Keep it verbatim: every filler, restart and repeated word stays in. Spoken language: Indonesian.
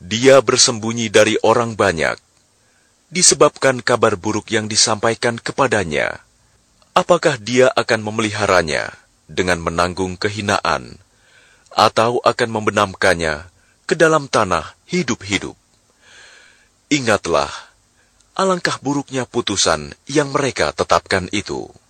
Dia bersembunyi dari orang banyak, disebabkan kabar buruk yang disampaikan kepadanya. Apakah dia akan memeliharanya dengan menanggung kehinaan, atau akan membenamkannya ke dalam tanah hidup-hidup? Ingatlah, alangkah buruknya putusan yang mereka tetapkan itu.